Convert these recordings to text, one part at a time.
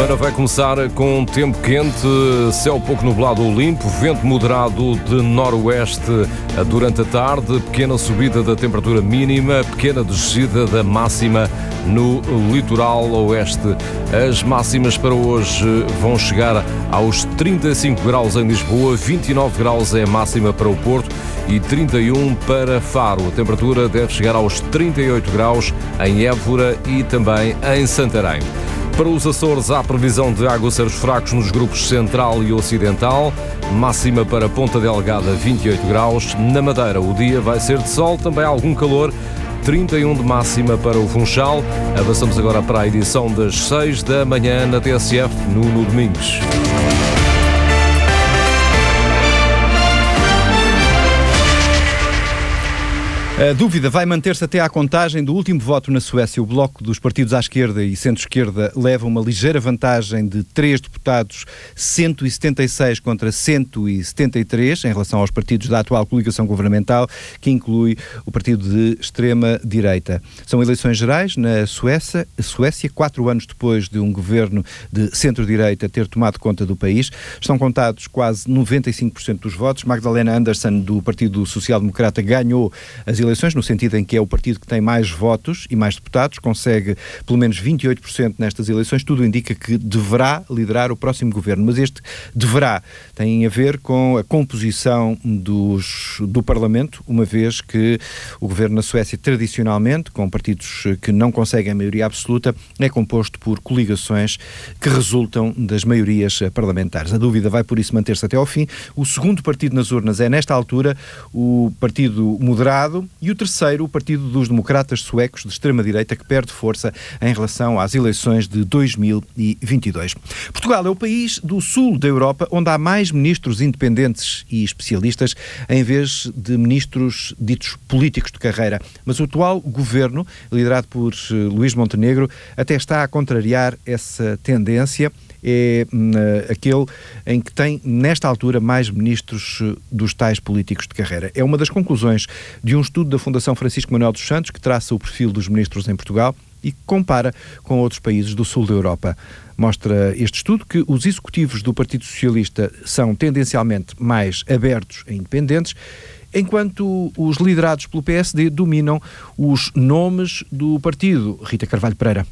semana vai começar com tempo quente, céu pouco nublado ou limpo, vento moderado de noroeste durante a tarde, pequena subida da temperatura mínima, pequena descida da máxima no litoral oeste. As máximas para hoje vão chegar aos 35 graus em Lisboa, 29 graus é a máxima para o Porto e 31 para Faro. A temperatura deve chegar aos 38 graus em Évora e também em Santarém. Para os Açores há previsão de aguaceiros fracos nos grupos central e ocidental, máxima para Ponta Delgada 28 graus. Na Madeira o dia vai ser de sol, também algum calor, 31 de máxima para o Funchal. Avançamos agora para a edição das 6 da manhã na TSF, Nuno Domingos. A dúvida vai manter-se até à contagem do último voto na Suécia. O bloco dos partidos à esquerda e centro-esquerda leva uma ligeira vantagem de 3 deputados, 176 contra 173, em relação aos partidos da atual coligação governamental, que inclui o partido de extrema-direita. São eleições gerais na Suécia, 4 anos depois de um governo de centro-direita ter tomado conta do país. Estão contados quase 95% dos votos. Magdalena Andersson, do Partido Social Democrata, ganhou as eleições, no sentido em que é o partido que tem mais votos e mais deputados, consegue pelo menos 28% nestas eleições. Tudo indica que deverá liderar o próximo governo, mas este deverá tem a ver com a composição do Parlamento, uma vez que o governo na Suécia, tradicionalmente, com partidos que não conseguem a maioria absoluta, é composto por coligações que resultam das maiorias parlamentares. A dúvida vai por isso manter-se até ao fim. O segundo partido nas urnas é, nesta altura, o Partido Moderado, e o terceiro, o Partido dos Democratas Suecos de extrema-direita, que perde força em relação às eleições de 2022. Portugal é o país do sul da Europa onde há mais ministros independentes e especialistas em vez de ministros ditos políticos de carreira. Mas o atual governo, liderado por Luís Montenegro, até está a contrariar essa tendência. É aquele em que tem, nesta altura, mais ministros dos tais políticos de carreira. É uma das conclusões de um estudo da Fundação Francisco Manuel dos Santos, que traça o perfil dos ministros em Portugal e que compara com outros países do sul da Europa. Mostra este estudo que os executivos do Partido Socialista são tendencialmente mais abertos a independentes, enquanto os liderados pelo PSD dominam os nomes do partido. Rita Carvalho Pereira.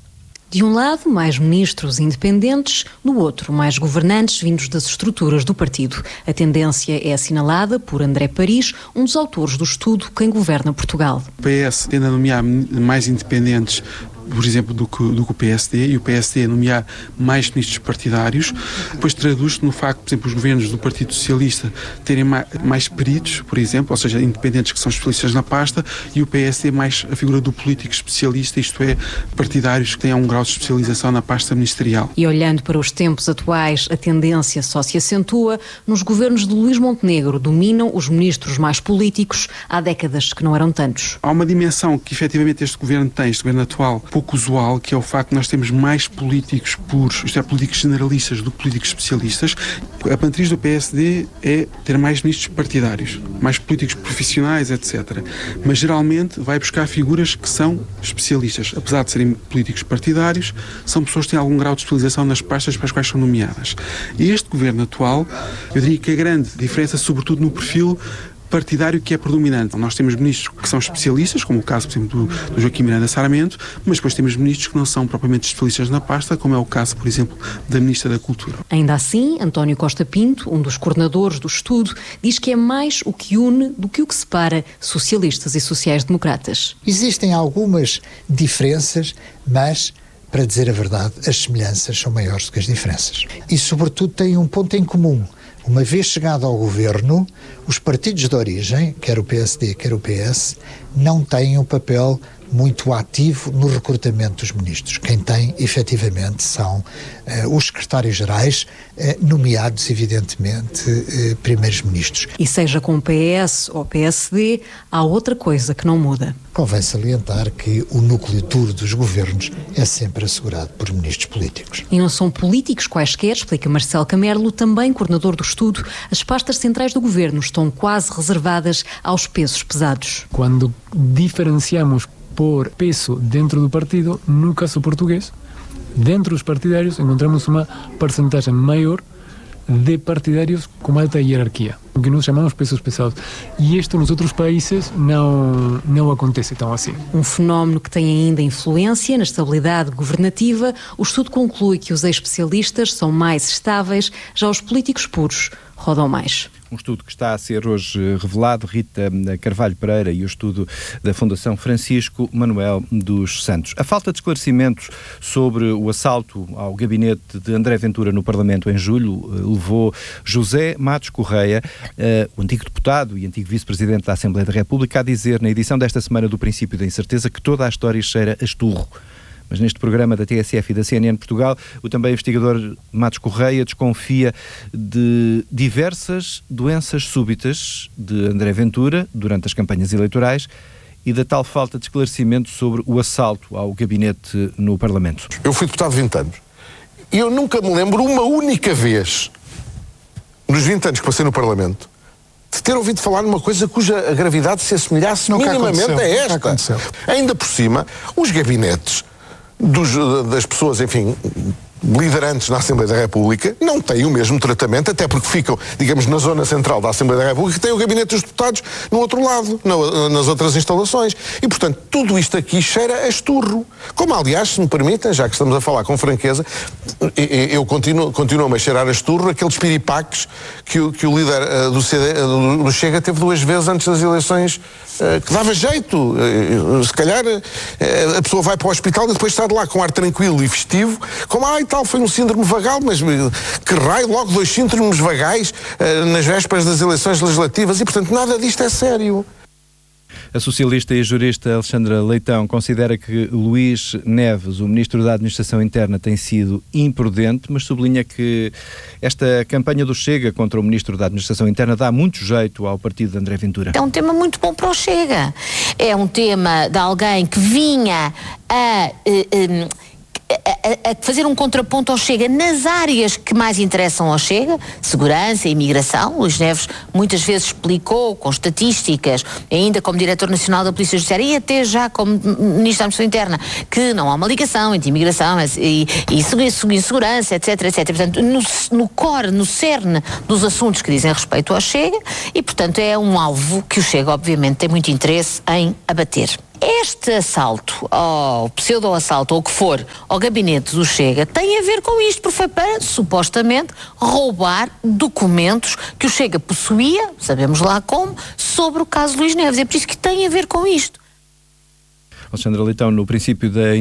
De um lado, mais ministros independentes, do outro, mais governantes vindos das estruturas do partido. A tendência é assinalada por André Paris, um dos autores do estudo Quem Governa Portugal. O PS tende a nomear mais independentes, por exemplo, do que o PSD, e o PSD nomear mais ministros partidários, depois traduz-se no facto, por exemplo, os governos do Partido Socialista terem mais peritos, por exemplo, ou seja, independentes que são especialistas na pasta, e o PSD mais a figura do político especialista, isto é, partidários que tenham um grau de especialização na pasta ministerial. E olhando para os tempos atuais, a tendência só se acentua. Nos governos de Luís Montenegro dominam os ministros mais políticos, há décadas que não eram tantos. Há uma dimensão que efetivamente este governo tem, este governo atual, pouco usual, que é o facto de nós termos mais políticos puros, isto é, políticos generalistas do que políticos especialistas. A matriz do PSD é ter mais ministros partidários, mais políticos profissionais, etc. Mas geralmente vai buscar figuras que são especialistas. Apesar de serem políticos partidários, são pessoas que têm algum grau de especialização nas pastas para as quais são nomeadas. E este governo atual, eu diria que a grande diferença, sobretudo no perfil partidário que é predominante. Nós temos ministros que são especialistas, como o caso, por exemplo, do Joaquim Miranda Sarmento, mas depois temos ministros que não são propriamente especialistas na pasta, como é o caso, por exemplo, da Ministra da Cultura. Ainda assim, António Costa Pinto, um dos coordenadores do estudo, diz que é mais o que une do que o que separa socialistas e sociais-democratas. Existem algumas diferenças, mas, para dizer a verdade, as semelhanças são maiores do que as diferenças. E, sobretudo, têm um ponto em comum. Uma vez chegado ao governo, os partidos de origem, quer o PSD, quer o PS, não têm um papel muito ativo no recrutamento dos ministros. Quem tem, efetivamente, são os secretários-gerais, nomeados, evidentemente, primeiros ministros. E seja com o PS ou PSD, há outra coisa que não muda. Convém salientar que o núcleo duro dos governos é sempre assegurado por ministros políticos. E não são políticos quaisquer, explica Marcelo Camerlo, também coordenador do estudo. As pastas centrais do governo estão quase reservadas aos pesos pesados. Quando diferenciamos por peso dentro do partido, no caso português, dentro dos partidários encontramos uma percentagem maior de partidários com alta hierarquia, o que nós chamamos pesos pesados. E isto nos outros países não acontece tão assim. Um fenómeno que tem ainda influência na estabilidade governativa, o estudo conclui que os ex-especialistas são mais estáveis, já os políticos puros rodam mais. Um estudo que está a ser hoje revelado, Rita Carvalho Pereira, e o estudo da Fundação Francisco Manuel dos Santos. A falta de esclarecimentos sobre o assalto ao gabinete de André Ventura no Parlamento em julho levou José Matos Correia, o antigo deputado e antigo vice-presidente da Assembleia da República, a dizer na edição desta semana do Princípio da Incerteza que toda a história cheira a esturro. Mas neste programa da TSF e da CNN Portugal, o também investigador Matos Correia desconfia de diversas doenças súbitas de André Ventura durante as campanhas eleitorais e da tal falta de esclarecimento sobre o assalto ao gabinete no Parlamento. Eu fui deputado 20 anos e eu nunca me lembro uma única vez, nos 20 anos que passei no Parlamento, de ter ouvido falar numa coisa cuja gravidade se assemelhasse minimamente a esta. Ainda por cima, os gabinetes das pessoas, enfim, liderantes na Assembleia da República não têm o mesmo tratamento, até porque ficam, digamos, na zona central da Assembleia da República, que tem o gabinete dos deputados no outro lado, nas outras instalações. E, portanto, tudo isto aqui cheira a esturro. Como, aliás, se me permitem, já que estamos a falar com franqueza, eu continuo a cheirar a esturro aqueles piripaques que o líder do Chega teve 2 vezes antes das eleições, que dava jeito. Se calhar a pessoa vai para o hospital e depois está de lá com ar tranquilo e festivo, como, tal, foi um síndrome vagal, mas que raio, logo 2 síndromes vagais nas vésperas das eleições legislativas, e portanto nada disto é sério. A socialista e jurista Alexandra Leitão considera que Luís Neves, o Ministro da Administração Interna, tem sido imprudente, mas sublinha que esta campanha do Chega contra o Ministro da Administração Interna dá muito jeito ao partido de André Ventura. É um tema muito bom para o Chega. É um tema de alguém que vinha a fazer um contraponto ao Chega nas áreas que mais interessam ao Chega, segurança e imigração. Luís Neves muitas vezes explicou com estatísticas, ainda como Diretor Nacional da Polícia Judiciária e até já como Ministro da Administração Interna, que não há uma ligação entre imigração e segurança, etc, etc. Portanto, no core, no cerne dos assuntos que dizem respeito ao Chega, e portanto é um alvo que o Chega obviamente tem muito interesse em abater. Este assalto, ou pseudo-assalto, ou o que for, ao gabinete do Chega, tem a ver com isto, porque foi para, supostamente, roubar documentos que o Chega possuía, sabemos lá como, sobre o caso Luís Neves. É por isso que tem a ver com isto. Alexandra Leitão, no Princípio da